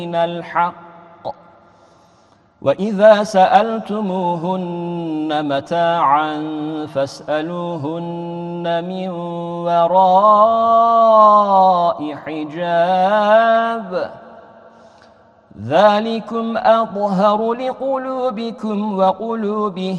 الحق وإذا سألتموهن متاعا فاسألوهن من وراء حجاب ذلكم أطهر لقلوبكم وقلوبهم